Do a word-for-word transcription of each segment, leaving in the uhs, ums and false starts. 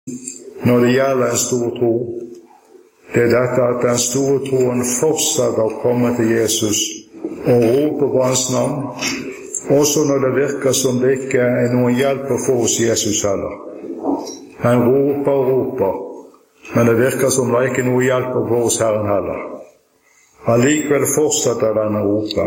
når det gjelder en stor tro, det er dette at den store troen fortsetter å komme til Jesus og rope på hans navn, også når det virker som det ikke er noen hjelp å få hos Jesus heller. Han roper og roper, men det virker som det ikke er noe hjelp å få hos Herren heller. Allikevel fortsetter denne rope.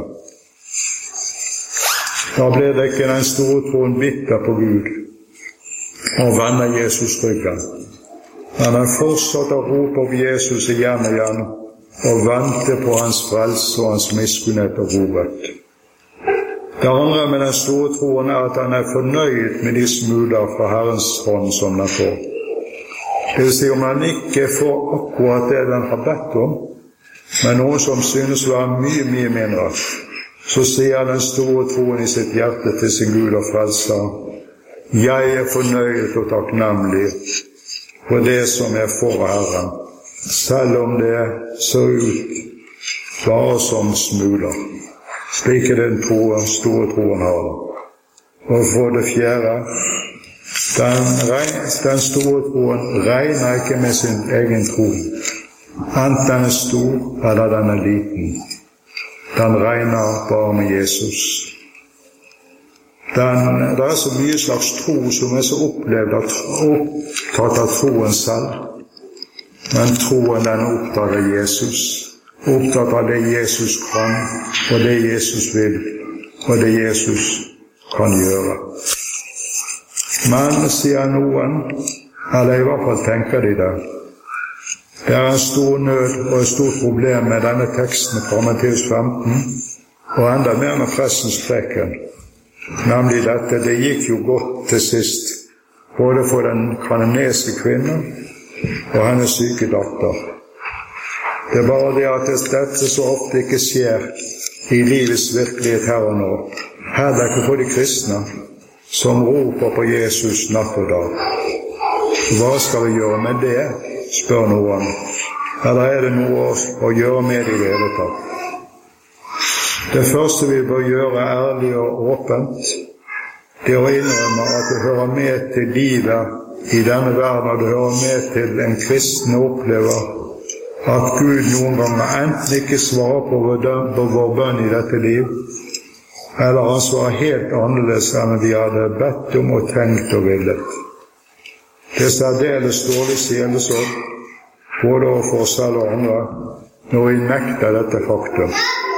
Da blir det ikke den store troen bitter på Gud og vender Jesus ryggen. Men han fortsetter å rope på Jesus igjen og igjen og vente på hans frelse og hans miskunnhet og godhet. Det andre med den store troen er at han er fornøyd med de smuler fra Herrens hånd som den får. Det vil si om han ikke får akkurat det den har bedt om, men noen som synes å være mye, mye mindre, så sier den store troen i sitt hjerte til sin Gud og frelser: jeg er fornøyd og takknemlig for det som jeg får av Herren, selv om det ser ut bare som smuler. Slik er den troen, store troen har. Og for det fjerde, den, den store troen regner ikke med sin egen tro, enten den er stor eller den er liten. Den regner bare med Jesus. Den, det er så mye slags tro som er så opplevd og opptatt av troen selv. Men troen den er opptatt av Jesus. Opptatt av det Jesus kan, og det Jesus vil, og det Jesus kan gjøre. Men, sier noen, eller i hvert fall tenker de det, det er en stor nød og et stort problem med denne teksten fra Matteus femten, og enda mer med prestens preken. Nemlig dette: det gikk jo godt til sist, både for den kanoniske kvinnen og hennes syke datter. Det er bare det at dette så ofte ikke skjer i livets virkelighet her og nå, heller ikke for de kristne, som roper på Jesus natt og dag. Hva skal vi gjøre med det, spør noen, eller er det noe å gjøre med det i det hele tatt? Det første vi bør gjøre ærlig og åpent, det er å innrømme at det hører med til livet i denne verden, og det hører med til en kristen opplever at Gud noen ganger enten ikke svarer på vår bønn i dette liv, eller han svarer helt annerledes enn vi hadde bedt om og tenkt og villet. Det er særdeles dårlig siendesorg, både overfor oss selv og andre, når vi nekter dette faktum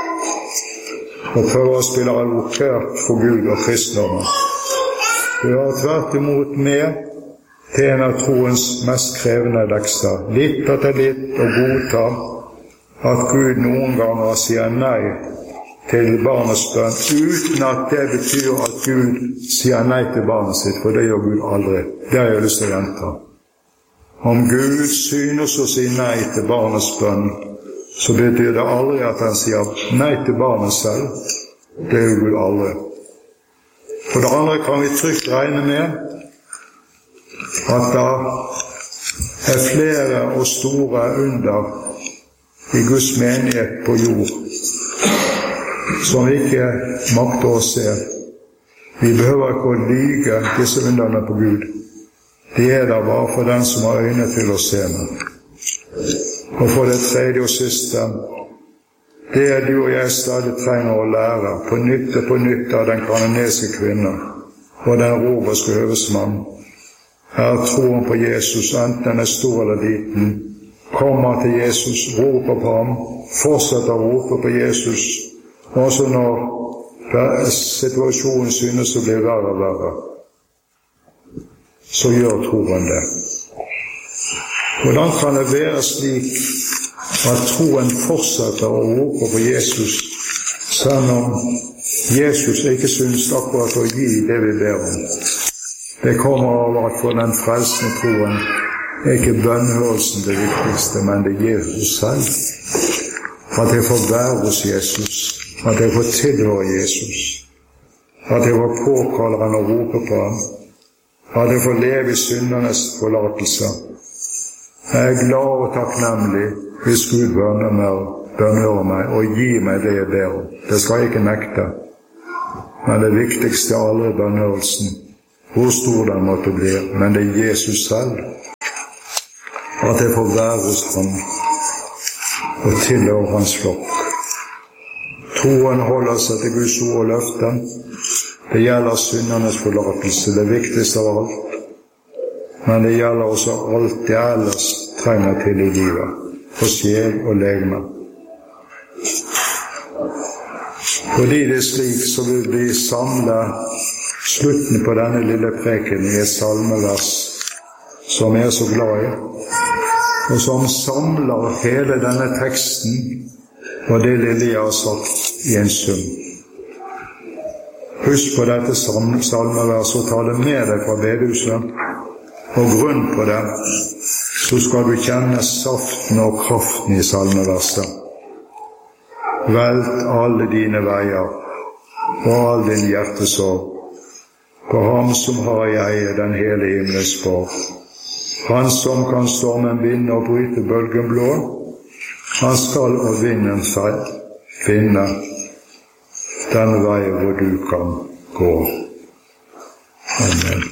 og prøver å spille advokat for Gud og kristendommen. Vi har tvert imot med til en av troens mest krevende lekser, litt etter litt og godta at Gud noen ganger sier nei til barnets bønn, uten at det betyr at Gud sier nei til barnet sitt, for det gjør Gud aldri. Det har jeg lyst til å gjenta. Om Gud synes å si nei til barnets bønn, så betyr det aldri at han sier nei til barnet selv. Det gjør Gud aldri. For det andre kan vi trygt regne med at det er flere og store under i Guds menighet på jord som vi ikke makter å se. Vi behøver ikke å lyge disse underne på Gud. De er der bare for den som har øyne til å se med. Og for det tredje og siste, det er du og jeg stadig trenger å lære på nytt og på nytt av den kanoniske kvinnen og den romerske høvedsmann, er troen på Jesus, enten den er stor eller liten. Kommer til Jesus, roper på ham, fortsetter å rope på Jesus, også når situasjonen synes å bli verre og verre. Så gjør troen det. Hvordan kan det være slik at troen fortsetter å rope på Jesus, selv om Jesus ikke synes akkurat å gi det vi ber om? Det kommer av at for den frelsende troen er ikke bønnhørelsen det viktigste, men det er Jesus selv. At jeg får være hos Jesus, at jeg får tilhøre Jesus, at jeg får påkalle han og rope på ham, at jeg får leve i syndernes forlatelse. Jeg er glad og takknemlig hvis Gud bønnhører meg og gir meg det jeg ber om. Det skal jeg ikke nekte. Men det viktigste er aldri bønnhørelsen, hvor stor den måtte bli, men det er Jesus selv at jeg får være hos ham og tilhøre hans flokk. Troen holder seg til Guds ord og løfte. Det gjelder syndernes forlatelse, det viktigste av alt. Men det gjelder også alt det ellers trenger til i livet, for sjel og legeme. Fordi det er slik, så vil vi samle slutten på denne lille preken i et salmevers som jeg er så glad i, og som samler hele denne teksten og det lille jeg har sagt i en sum. Husk på dette salmevers og ta det med deg fra bedehuset, og grunn på det, så skal du kjenne saften og kraften i salmeverset. Velt alle dine veier og all din hjertesorg på ham som har i eie den hele himmels borg. Han som kan stormen vind og bryte bølgen blå, han skal og vinden finne den vei hvor du kan gå. Amen.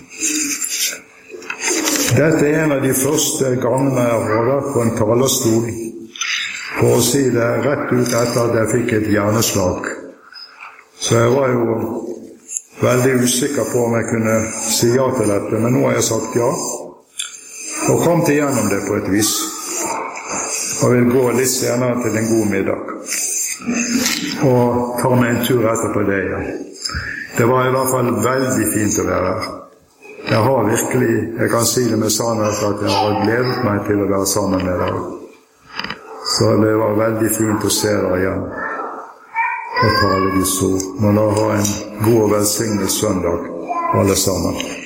Dette er en av de første gangene jeg har vært på en talerstol, for å si det rett ut etter at jeg fikk et hjerneslag. Så jeg var jo veldig usikker på om jeg kunne si ja til dette, men nå har jeg sagt ja, og kom til gjennom det på et vis, og vil gå litt senere til en god middag, og ta meg en tur etterpå det igjen. Det var i hvert fall veldig fint å være her. Jeg har virkelig, jeg kan si det med sannhet, at jeg har gledet meg til å være sammen med dere. Så det var veldig fint å se dere igjen og tale Guds ord. Må da ha en god og velsignet søndag, alle sammen.